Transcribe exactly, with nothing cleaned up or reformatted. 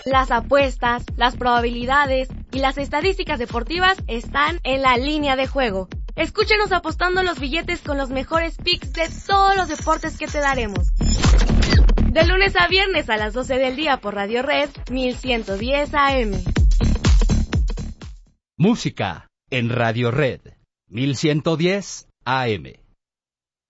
Las apuestas, las probabilidades y las estadísticas deportivas están en la línea de juego. Escúchenos apostando los billetes con los mejores picks de todos los deportes que te daremos. De lunes a viernes a las doce del día por Radio Red mil ciento diez A M. Música en Radio Red mil ciento diez A M.